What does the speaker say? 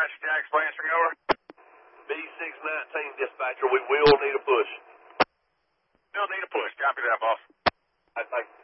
Apache Jack's answering over. B619 dispatcher, we will need a push. Still need a push. Copy that, boss. I think.